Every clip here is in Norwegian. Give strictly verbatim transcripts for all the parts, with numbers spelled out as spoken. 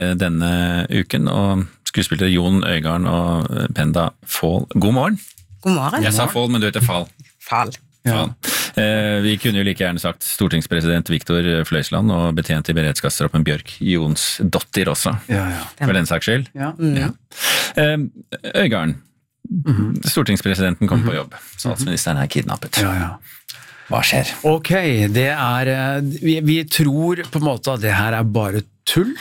denne uken, og skuespiller Jon Øigarden og Penda Fahl. God morgen. God morgen. Jeg sa Fahl, men du heter Fahl. Fahl. Ja. Eh, vi kunne jo like gjerne sagt stortingspresident Viktor Fløysland og betjent i beredskapstroppen Bjørk Jonsdottir også. Ja, ja. For den saks skyld. Ja. Mm. Ja. Eh, Øigarden, mm-hmm. stortingspresidenten kom mm-hmm. på jobb. Statsministeren er kidnappet. Ja, ja. Hva skjer? Ok, det er, vi, vi tror på en måte at det her er bare tull,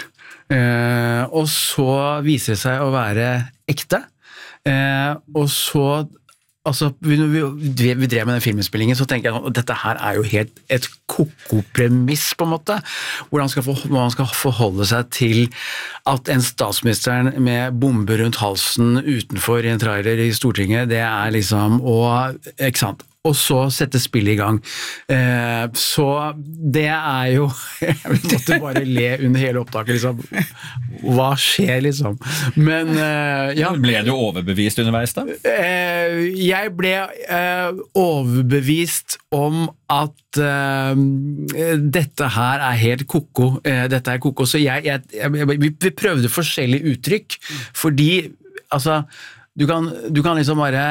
eh, og så viser det seg å være ekte, eh, og så, altså, vi, vi, vi drev med den filminnspillingen, så tenker jeg at dette her er jo helt et koko-premiss på en måte, hvor han skal, for, hvor han skal forholde seg til at en statsminister med bombe rundt halsen utenfor i en trailer i Stortinget, det er liksom, og, ikke sant, og så sette spillet i gang. Eh, så det er jo, jeg måtte bare le under hele opptaket, liksom. Hva skjer, liksom? Men, eh, ja. Ble du overbevist underveis da? Eh, jeg ble eh, overbevist om at eh, dette her er helt koko. Eh, dette er koko, så jeg, jeg, jeg, vi, vi prøvde forskjellige uttrykk, fordi, altså, du kan, du kan liksom bare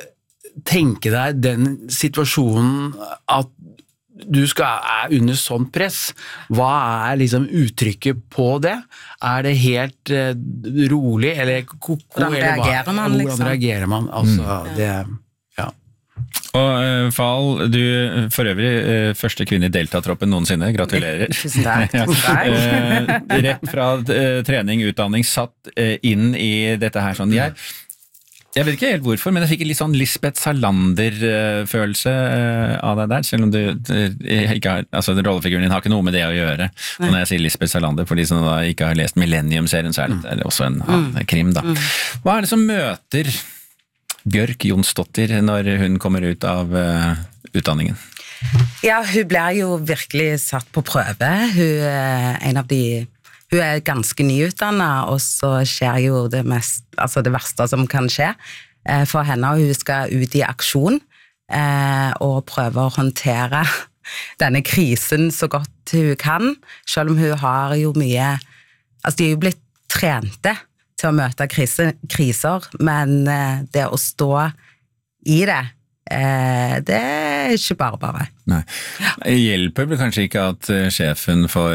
tenke deg den situasjonen at du skal, er under sånn press. Hva er liksom uttrykket på det? Er det helt uh, rolig, eller koko? Hvordan reagerer man, liksom? Hvordan reagerer man? Altså, mm. det, ja. Og uh, Fahl, du for øvrig uh, første kvinne i Delta-troppen noensinne. Gratulerer. Tusen takk. ja. uh, rett fra uh, trening, utdanning, satt uh, inn i dette her sånn. Jeg Jeg vet ikke helt hvorfor, men jeg fikk en litt sånn Lisbeth Salander-følelse av deg der, selv om du, du ikke har, altså rollefiguren din har ikke noe med det å gjøre. Og når jeg sier Lisbeth Salander, for de som da ikke har lest Millennium-serien, så er det, det er også en, mm. en krim da. Hva er det som møter Bjørk Jonsdottir når hun kommer ut av uh, utdanningen? Ja, hun blir jo virkelig satt på prøve. Hun er en av de Hun er ganske nyutdannet, og så skjer jo det, mest, altså det verste som kan skje for henne, og hun skal ut i aksjon og prøve å håndtere denne krisen så godt hun kan, selv om hun har jo mye, altså de er jo blitt trente til å møte krise, kriser, men det å stå i det, det er ikke bare bare. Nei. Hjelper vel kanskje ikke at sjefen for,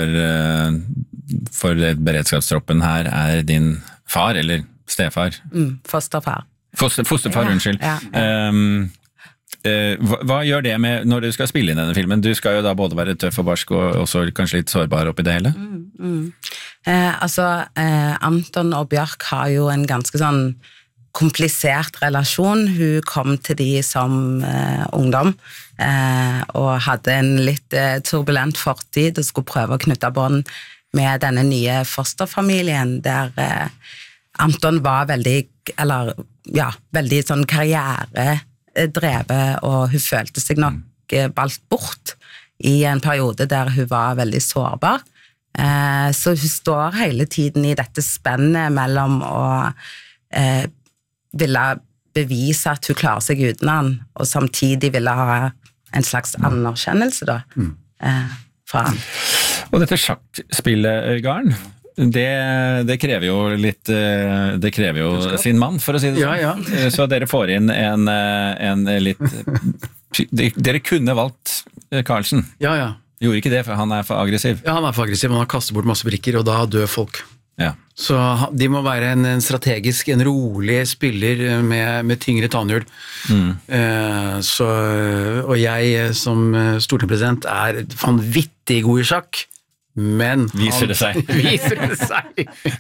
for beredskapstroppen her er din far, eller stefar? Mm, fosterfar. Foster, fosterfar, ja, unnskyld. Ja, ja. Um, uh, hva, hva gjør det med når du skal spille inn denne filmen? Du skal jo da både være tøff og barsk og også kanskje litt sårbar oppi det hele? Mm, mm. Eh, altså, eh, Anton og Bjørk har jo en ganske sånn komplisert relasjon. Hun kom til de som eh, ungdom eh, og hadde en litt eh, turbulent fortid og skulle prøve å knytte bånd med denne nye fosterfamilien der eh, Anton var veldig, eller ja, veldig sånn karrieredrevet, og hun følte seg nok eh, valgt bort i en periode der hun var veldig sårbar. Eh, så hun står hele tiden i dette spennet mellom å eh, ville bevise at hun klarer seg uten han, og samtidig ville ha en slags anerkjennelse da, mm. eh, fra han. Og dette sjakkspillet, Øigarden, det, det krever jo litt, det krever jo sin mann, for å si det sånn. Ja, ja. Så dere får inn en, en litt, dere kunne valgt Carlsen. Ja, ja. Gjorde ikke det, for han er for aggressiv. Ja, han er for aggressiv, han har kastet bort masse brikker, og da dør folk. Ja. Så de må være en, en strategisk, en rolig spiller med, med tyngre tannhjul. Mm. Eh, så, og jeg som stortingspresident er vanvittig god i sjakk, men viser det seg. viser det seg.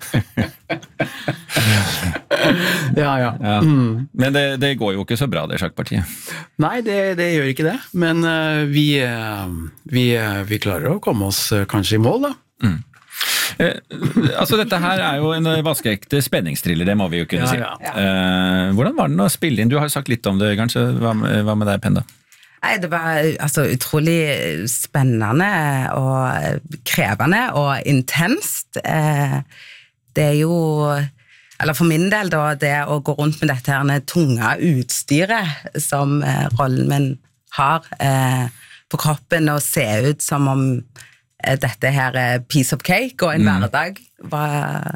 ja, ja. ja. Mm. Men det, det går jo ikke så bra, det sjakkpartiet. Nei, det, det gjør ikke det, men uh, vi, uh, vi, uh, vi klarer å komme oss uh, kanskje i mål da. Mm. Eh, altså dette her er jo en vaskeekte spenningsthriller, det må vi jo kunne ja, si. Ja. Eh, hvordan var den å spille inn? Du har jo sagt litt om det, kanskje. Hva, hva med deg, Penda? Nei, det var altså utrolig spennende og krevende og intenst. Eh, det er jo, eller for min del da, det å gå rundt med dette her tunge utstyret som eh, rollen min har eh, på kroppen, og se ut som om dette her er piece of cake og en hverdag var